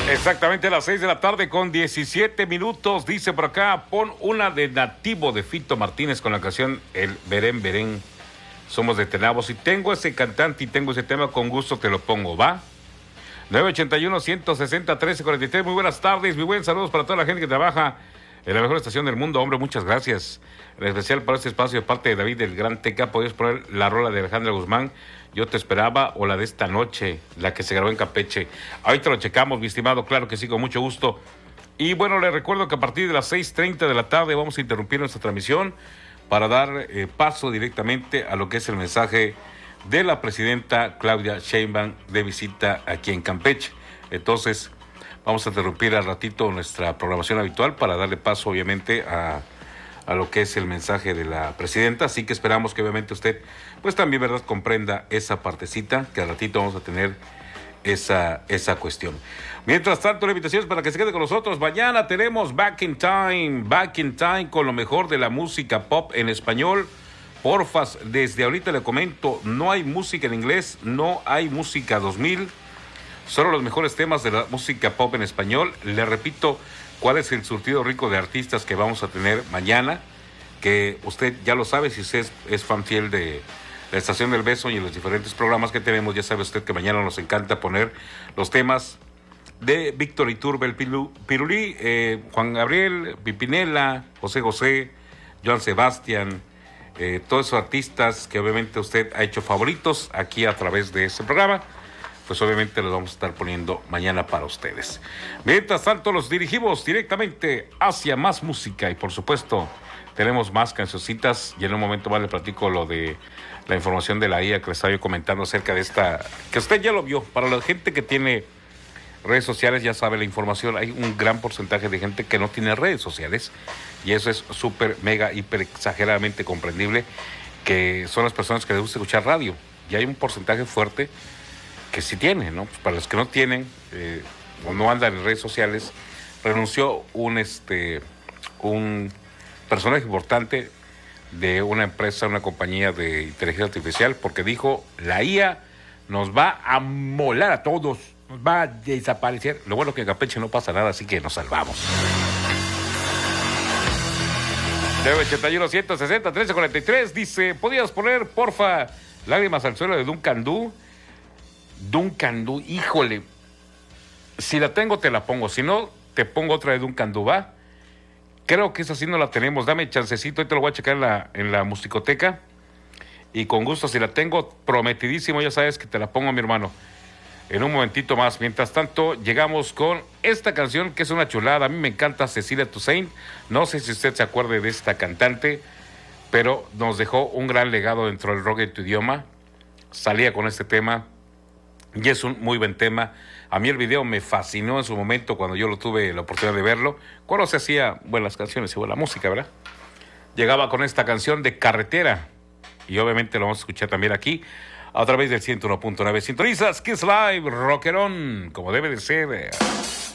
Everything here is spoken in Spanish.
Exactamente a las 6 de la tarde con 17 minutos. Dice por acá, pon una de Nativo de Fito Martínez con la canción El Berén Berén. Somos de Tenabo. Si tengo ese cantante y tengo ese tema, con gusto te lo pongo, ¿va? 981-160-1343. Muy buenas tardes, muy buenos saludos para toda la gente que trabaja en la mejor estación del mundo. Hombre, muchas gracias. En especial para este espacio de parte de David del Gran Teca. Podéis poner la rola de Alejandra Guzmán, Yo te esperaba, o la de esta noche, la que se grabó en Campeche. Ahorita lo checamos, mi estimado, claro que sí, con mucho gusto. Y bueno, les recuerdo que a partir de las 6:30 de la tarde vamos a interrumpir nuestra transmisión para dar paso directamente a lo que es el mensaje de la presidenta Claudia Sheinbaum de visita aquí en Campeche. Entonces, vamos a interrumpir al ratito nuestra programación habitual para darle paso, obviamente, a lo que es el mensaje de la presidenta. Así que esperamos que, obviamente, usted, pues también, ¿verdad?, comprenda esa partecita, que al ratito vamos a tener esa cuestión. Mientras tanto, la invitación es para que se quede con nosotros. Mañana tenemos Back in Time con lo mejor de la música pop en español. Porfas, desde ahorita le comento, no hay música en inglés, no hay música 2000, solo los mejores temas de la música pop en español. Le repito cuál es el surtido rico de artistas que vamos a tener mañana, que usted ya lo sabe, si usted es fan fiel de la Estación del Beso y en los diferentes programas que tenemos, ya sabe usted que mañana nos encanta poner los temas de Víctor Iturbe, el Pirulí, Juan Gabriel, Pipinela, José José, Joan Sebastián, todos esos artistas que obviamente usted ha hecho favoritos aquí a través de este programa, pues obviamente los vamos a estar poniendo mañana para ustedes. Mientras tanto, los dirigimos directamente hacia más música y por supuesto tenemos más cancioncitas y en un momento más le platico lo de la información de la IA que le estaba yo comentando acerca de esta, que usted ya lo vio. Para la gente que tiene redes sociales ya sabe la información, hay un gran porcentaje de gente que no tiene redes sociales y eso es súper, mega, hiper exageradamente comprendible, que son las personas que les gusta escuchar radio, y hay un porcentaje fuerte que sí tiene, ¿no? Pues para los que no tienen o no andan en redes sociales, renunció un personaje importante de una empresa, una compañía de inteligencia artificial, porque dijo, la IA nos va a molar a todos, nos va a desaparecer. Lo bueno que en Campeche no pasa nada, así que nos salvamos. 981-160-1343 dice, ¿podías poner, porfa, Lágrimas al suelo de Duncan Du? Duncan Du, híjole, si la tengo te la pongo, si no te pongo otra de Duncan Du, ¿va? Creo que esa sí no la tenemos, dame chancecito, ahí te lo voy a checar en la musicoteca y con gusto, si la tengo, prometidísimo, ya sabes que te la pongo, mi hermano, en un momentito más. Mientras tanto, llegamos con esta canción que es una chulada. A mí me encanta Cecilia Toussaint. No sé si usted se acuerde de esta cantante, pero nos dejó un gran legado dentro del rock de tu idioma. Salía con este tema y es un muy buen tema. A mí el video me fascinó en su momento cuando yo lo tuve la oportunidad de verlo, cuando se hacía buenas canciones y buena música, ¿verdad? Llegaba con esta canción de Carretera y obviamente lo vamos a escuchar también aquí a través del 101.9. Sintonizas Kiss Live, rockerón, como debe de ser.